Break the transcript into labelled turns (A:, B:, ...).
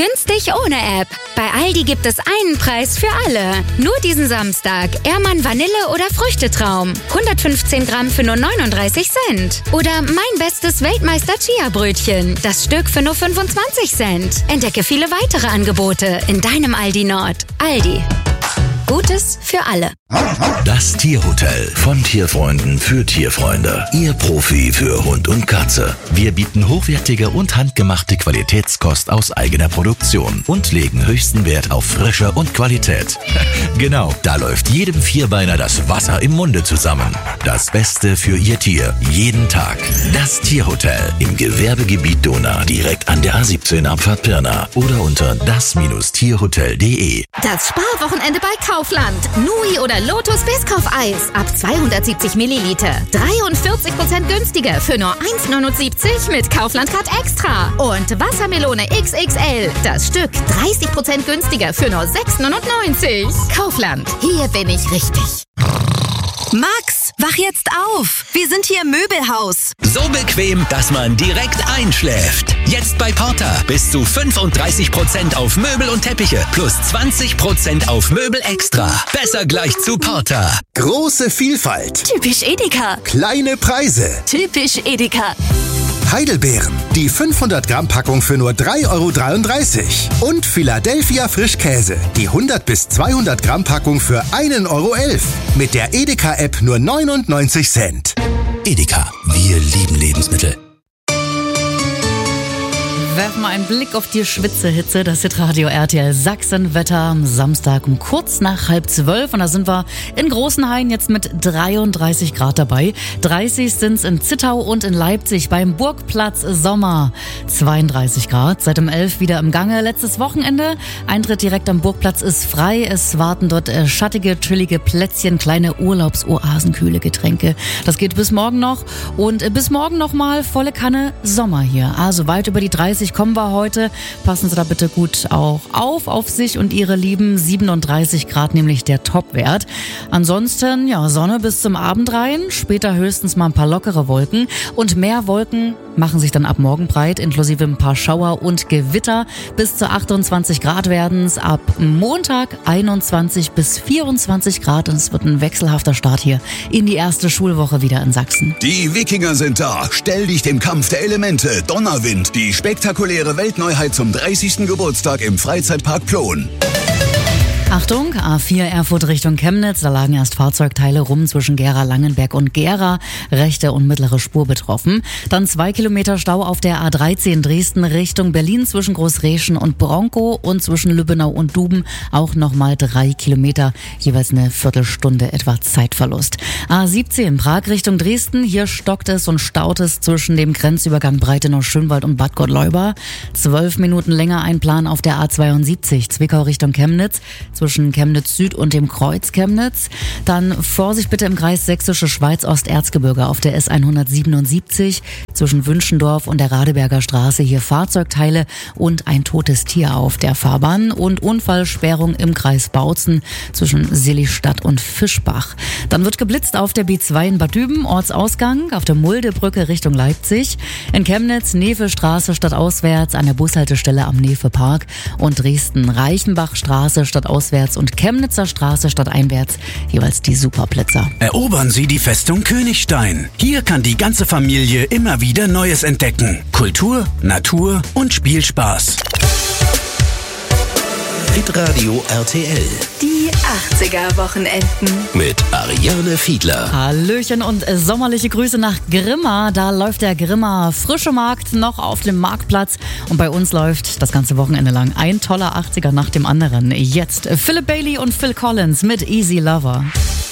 A: Günstig ohne App. Bei Aldi gibt es einen Preis für alle. Nur diesen Samstag. Ehrmann Vanille oder Früchtetraum. 115 Gramm für nur 39 Cent. Oder mein bestes Weltmeister Chia-Brötchen. Das Stück für nur 25 Cent. Entdecke viele weitere Angebote in deinem Aldi Nord. Aldi. Gutes für alle.
B: Das Tierhotel von Tierfreunden für Tierfreunde. Ihr Profi für Hund und Katze. Wir bieten hochwertige und handgemachte Qualitätskost aus eigener Produktion und legen höchsten Wert auf Frische und Qualität. Genau, da läuft jedem Vierbeiner das Wasser im Munde zusammen. Das Beste für Ihr Tier, jeden Tag. Das Tierhotel im Gewerbegebiet Donau, direkt an der A17 Abfahrt Pirna oder unter das-tierhotel.de.
C: Das Sparwochenende bei Kaufland. Nui oder Lotus Biscoff-Eis ab 270 Milliliter. 43% günstiger für nur 1,79 mit Kaufland-Card Extra. Und Wassermelone XXL. Das Stück 30% günstiger für nur 6,99. Kaufland. Hier bin ich richtig.
D: Max, wach jetzt auf. Wir sind hier im Möbelhaus.
E: So bequem, dass man direkt einschläft. Jetzt bei Porter bis zu 35% auf Möbel und Teppiche plus 20% auf Möbel extra. Besser gleich zu Porter.
F: Große Vielfalt.
D: Typisch Edeka.
F: Kleine Preise.
D: Typisch Edeka.
F: Heidelbeeren. Die 500 Gramm Packung für nur 3,33 € Und Philadelphia Frischkäse. Die 100 bis 200 Gramm Packung für 1,11 € Mit der Edeka-App nur 99 Cent.
B: Edeka, wir lieben Lebensmittel.
G: Werfen wir einen Blick auf die Schwitzehitze, das Hitradio RTL Sachsen-Wetter am Samstag um kurz nach 11:30. Und da sind wir in Großenhain jetzt mit 33 Grad dabei. 30 sind's in Zittau und in Leipzig beim Burgplatz Sommer. 32 Grad, seit um 11 wieder im Gange. Letztes Wochenende, Eintritt direkt am Burgplatz ist frei. Es warten dort schattige, chillige Plätzchen, kleine Urlaubsoasen, kühle Getränke. Das geht bis morgen noch. Und bis morgen nochmal volle Kanne Sommer hier. Also weit über die 30 kommen wir heute. Passen Sie da bitte gut auch auf sich und Ihre Lieben. 37 Grad nämlich der Topwert. Ansonsten, ja, Sonne bis zum Abend rein. Später höchstens mal ein paar lockere Wolken. Und mehr Wolken machen sich dann ab morgen breit, inklusive ein paar Schauer und Gewitter. Bis zu 28 Grad werden es ab Montag 21 bis 24 Grad. Und es wird ein wechselhafter Start hier in die erste Schulwoche wieder in Sachsen.
H: Die Wikinger sind da. Stell dich dem Kampf der Elemente. Donnerwind, die spektakuläre Weltneuheit zum 30. Geburtstag im Freizeitpark Plon.
G: Achtung, A4 Erfurt Richtung Chemnitz, da lagen erst Fahrzeugteile rum zwischen Gera-Langenberg und Gera, rechte und mittlere Spur betroffen. Dann 2 Kilometer Stau auf der A13 Dresden Richtung Berlin zwischen Großreschen und Bronkow und zwischen Lübbenau und Duben auch nochmal 3 Kilometer, jeweils eine Viertelstunde etwa Zeitverlust. A17 Prag Richtung Dresden, hier stockt es und staut es zwischen dem Grenzübergang Breitenau-Schönwald und Bad Gottleuba. 12 Minuten länger Einplan auf der A72 Zwickau Richtung Chemnitz, zwischen Chemnitz Süd und dem Kreuz Chemnitz. Dann Vorsicht bitte im Kreis Sächsische Schweiz Osterzgebirge auf der S177 zwischen Wünschendorf und der Radeberger Straße. Hier Fahrzeugteile und ein totes Tier auf der Fahrbahn und Unfallsperrung im Kreis Bautzen zwischen Seligstadt und Fischbach. Dann wird geblitzt auf der B2 in Bad Düben, Ortsausgang, auf der Muldebrücke Richtung Leipzig. In Chemnitz Nevestraße stadtauswärts an der Bushaltestelle am Nevepark und Dresden Reichenbachstraße stadtauswärts und Chemnitzer Straße stadteinwärts jeweils die Superblitzer.
I: Erobern Sie die Festung Königstein. Hier kann die ganze Familie immer wieder Neues entdecken. Kultur, Natur und Spielspaß.
B: Hitradio RTL.
D: Die 80er-Wochenenden.
B: Mit Ariane Fiedler.
G: Hallöchen und sommerliche Grüße nach Grimma. Da läuft der Grimma Frische Markt noch auf dem Marktplatz. Und bei uns läuft das ganze Wochenende lang ein toller 80er nach dem anderen. Jetzt Philip Bailey und Phil Collins mit Easy Lover.